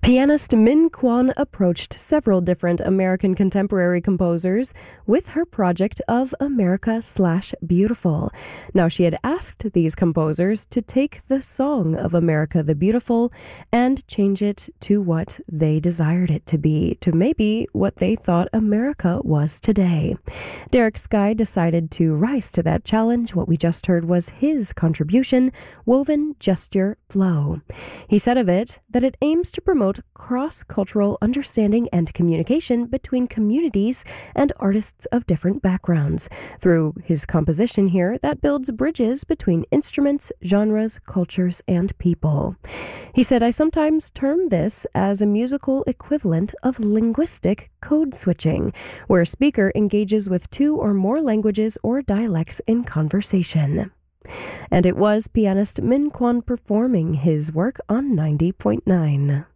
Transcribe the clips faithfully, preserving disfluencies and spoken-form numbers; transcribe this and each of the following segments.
Pianist Min Kwon approached several different American contemporary composers with her project of America slash Beautiful. Now, she had asked these composers to take the song of America the Beautiful and change it to what they desired it to be, to maybe what they thought America was today. Derek Sky decided to rise to that challenge. What we just heard was his contribution, Woven Gesture Flow. He said of it that it aims to promote cross-cultural understanding and communication between communities and artists of different backgrounds. Through his composition here, that builds bridges between instruments, genres, cultures, and people. He said, I sometimes term this as a musical equivalent of linguistic code switching, where a speaker engages with two or more languages or dialects in conversation. And it was pianist Min Kwon performing his work on ninety point nine.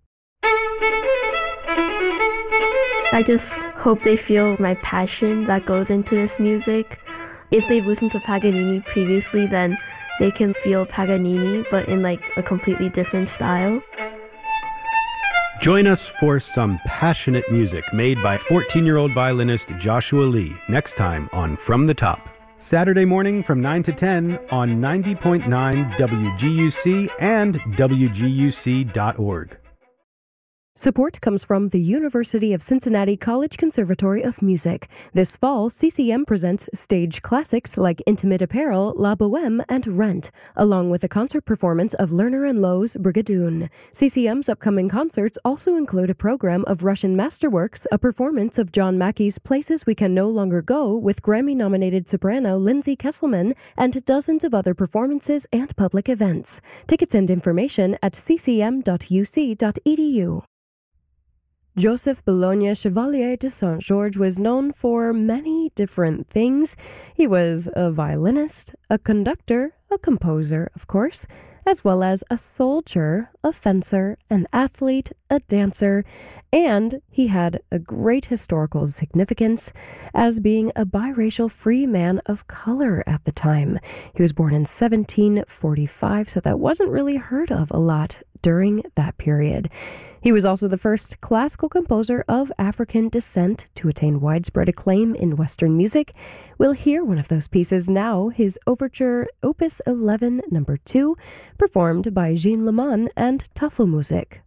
I just hope they feel my passion that goes into this music. If they've listened to Paganini previously, then they can feel Paganini, but in like a completely different style. Join us for some passionate music made by fourteen-year-old violinist Joshua Lee next time on From the Top. Saturday morning from nine to ten on ninety point nine W G U C and W G U C dot org. Support comes from the University of Cincinnati College Conservatory of Music. This fall, C C M presents stage classics like Intimate Apparel, La Boheme, and Rent, along with a concert performance of Lerner and Loewe's Brigadoon. C C M's upcoming concerts also include a program of Russian masterworks, a performance of John Mackey's Places We Can No Longer Go with Grammy-nominated soprano Lindsay Kesselman, and dozens of other performances and public events. Tickets and information at c c m dot u c dot e d u. Joseph Bologna Chevalier de Saint-Georges was known for many different things. He was a violinist, a conductor, a composer, of course, as well as a soldier, a fencer, an athlete, a dancer, and he had a great historical significance as being a biracial free man of color at the time. He was born in seventeen forty-five, so that wasn't really heard of a lot during that period. He was also the first classical composer of African descent to attain widespread acclaim in Western music. We'll hear one of those pieces now, his Overture Opus eleven, number two, performed by Jean Leman and Tafelmusik.